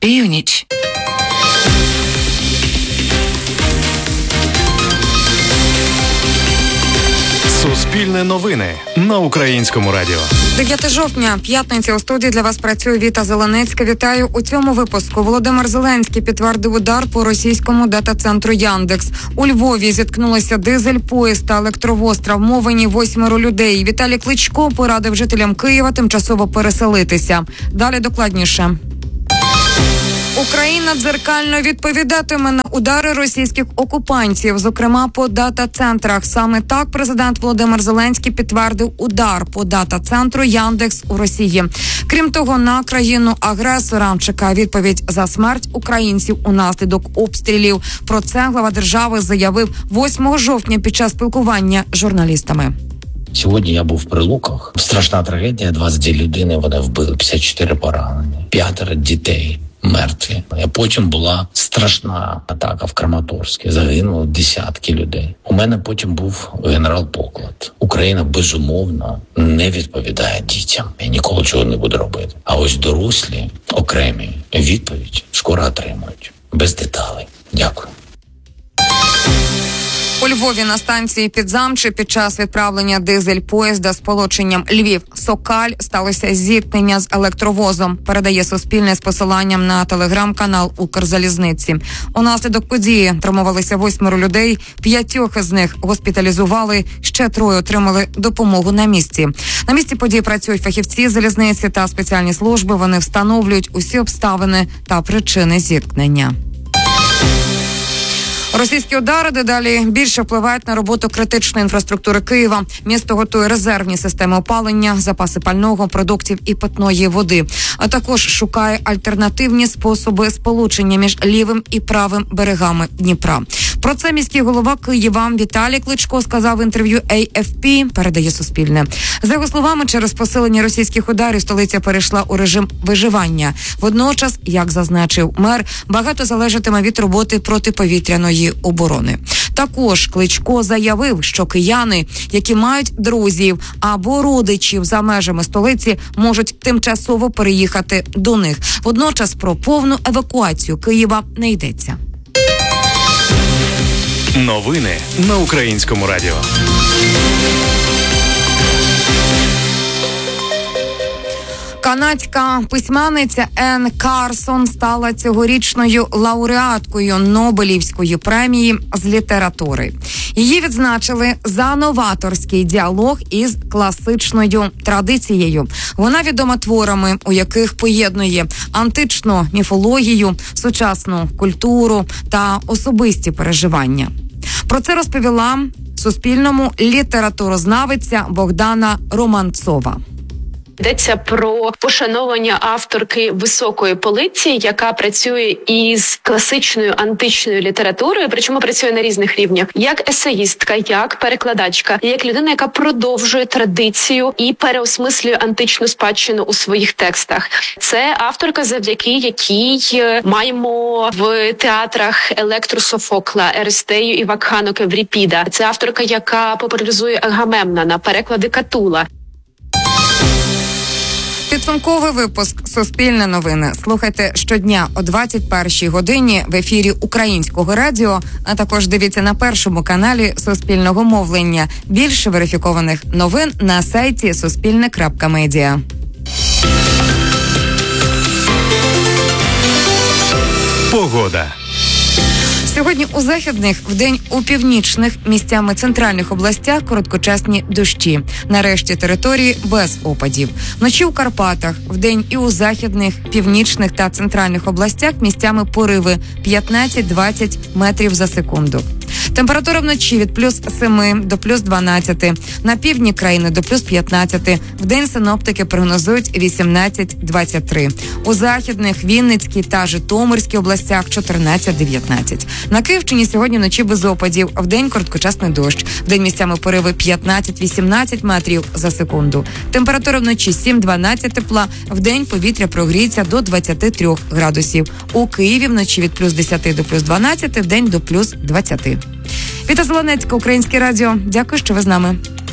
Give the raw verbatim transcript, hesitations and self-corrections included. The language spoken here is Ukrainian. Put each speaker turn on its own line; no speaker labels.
Північ.
Суспільне новини на Українському радіо.
дев'яте жовтня, п'ятниця, у студії для вас працює Віта Зеленецька. Вітаю у цьому випуску. Володимир Зеленський підтвердив удар по російському дата-центру Яндекс. У Львові зіткнулися дизель-поїзд та електровоз, травмовані восьмеро людей. Віталій Кличко порадив жителям Києва тимчасово переселитися. Далі докладніше. Україна дзеркально відповідатиме на удари російських окупантів, зокрема по дата-центрах. Саме так президент Володимир Зеленський підтвердив удар по дата-центру Яндекс у Росії. Крім того, на країну-агресора чекає відповідь за смерть українців унаслідок обстрілів. Про це глава держави заявив восьмого жовтня під час спілкування з журналістами.
Сьогодні я був в Прилуках. Страшна трагедія, двадцять дві людини, вони вбили, п'ятдесят чотири поранені, п'ятеро дітей мертві. А потім була страшна атака в Краматорську. Загинуло десятки людей. У мене потім був генерал-поклад. Україна, безумовно, не відповідає дітям. Я ніколи цього не буду робити. А ось дорослі, окремі, відповідь скоро отримають. Без деталей. Дякую.
У Львові на станції Підзамче під час відправлення дизель-поїзда з сполученням Львів-Сокаль сталося зіткнення з електровозом, передає Суспільне з посиланням на телеграм-канал Укрзалізниці. Унаслідок події травмувалися восьмеро людей, п'ятьох із них госпіталізували, ще троє отримали допомогу на місці. На місці події працюють фахівці залізниці та спеціальні служби, вони встановлюють усі обставини та причини зіткнення. Російські удари дедалі більше впливають на роботу критичної інфраструктури Києва. Місто готує резервні системи опалення, запаси пального, продуктів і питної води. А також шукає альтернативні способи сполучення між лівим і правим берегами Дніпра. Про це міський голова Києва Віталій Кличко сказав в інтерв'ю ей еф пі, передає Суспільне. За його словами, через посилення російських ударів столиця перейшла у режим виживання. Водночас, як зазначив мер, багато залежатиме від роботи протиповітряної оборони. Також Кличко заявив, що кияни, які мають друзів або родичів за межами столиці, можуть тимчасово переїхати до них. Водночас про повну евакуацію Києва не йдеться.
Новини на Українському радіо.
Канадська письменниця Ен Карсон стала цьогорічною лауреаткою Нобелівської премії з літератури. Її відзначили за новаторський діалог із класичною традицією. Вона відома творами, у яких поєднує античну міфологію, сучасну культуру та особисті переживання. Про це розповіла Суспільному літературознавиця Богдана Романцова.
Йдеться про пошановування авторки високої полиці, яка працює із класичною античною літературою, причому працює на різних рівнях. Як есеїстка, як перекладачка, як людина, яка продовжує традицію і переосмислює античну спадщину у своїх текстах. Це авторка, завдяки якій маємо в театрах Електру Софокла, Еристею і Вакхану Евріпіда. Це авторка, яка популяризує Агамемнона, переклади Катула.
Підсумковий випуск «Суспільне новини» слухайте щодня о двадцять першій годині в ефірі Українського радіо, а також дивіться на першому каналі Суспільного мовлення. Більше верифікованих новин на сайті суспільне крапка медіа.
Погода.
Сьогодні у західних, вдень у північних, місцями центральних областях короткочасні дощі. На решті території без опадів. Вночі у Карпатах, вдень і у західних, північних та центральних областях місцями пориви п'ятнадцять-двадцять метрів за секунду. Температура вночі від плюс семи до плюс дванадцяти. На півдні країни до плюс п'ятнадцяти. Вдень синоптики прогнозують вісімнадцять-двадцять три. У західних, Вінницькій та Житомирській областях чотирнадцять-дев'ятнадцять. На Київщині сьогодні вночі без опадів. Вдень короткочасний дощ. Вдень місцями пориви п'ятнадцять-вісімнадцять метрів за секунду. Температура вночі сім-дванадцять тепла. Вдень повітря прогріється до двадцяти трьох градусів. У Києві вночі від плюс десяти до плюс дванадцяти, вдень до плюс двадцяти. Віта Зеленецька, Українське радіо. Дякую, що ви з нами.